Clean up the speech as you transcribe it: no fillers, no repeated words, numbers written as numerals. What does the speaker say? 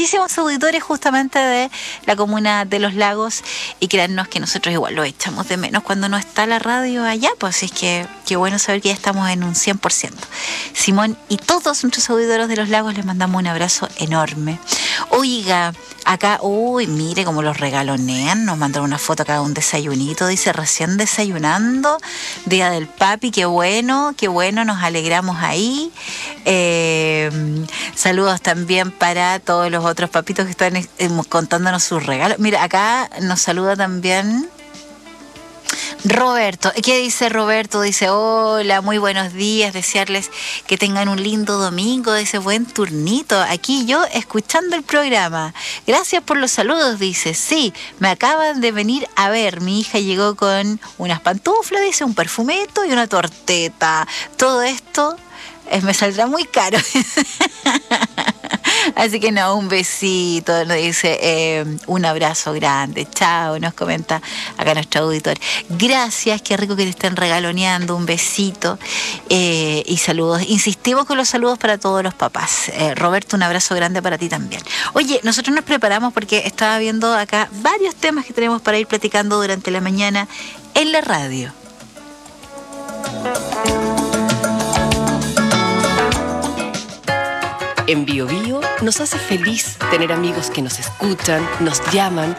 muchísimos auditores justamente de la comuna de Los Lagos, y créannos que nosotros igual lo echamos de menos cuando no está la radio allá, pues así es que qué bueno saber que ya estamos en un 100%. Simón y todos nuestros auditores de Los Lagos les mandamos un abrazo enorme. Oiga, acá, uy, mire cómo los regalonean, nos mandaron una foto acá de un desayunito, dice recién desayunando, Día del Papi, qué bueno, nos alegramos ahí. Saludos también para todos los otros papitos que están contándonos sus regalos. Mira, acá nos saluda también Roberto. ¿Qué dice Roberto? Dice, hola, muy buenos días, desearles que tengan un lindo domingo, ese buen turnito. Aquí yo escuchando el programa. Gracias por los saludos, dice. Sí, me acaban de venir a ver. Mi hija llegó con unas pantuflas, dice, un perfumito y una torteta. Todo esto me saldrá muy caro. Así que no, un besito, nos dice un abrazo grande. Chao, nos comenta acá nuestro auditor. Gracias, qué rico que te estén regaloneando, un besito y saludos. Insistimos con los saludos para todos los papás. Roberto, un abrazo grande para ti también. Oye, nosotros nos preparamos porque estaba viendo acá varios temas que tenemos para ir platicando durante la mañana en la radio. En Bio Bio nos hace feliz tener amigos que nos escuchan, nos llaman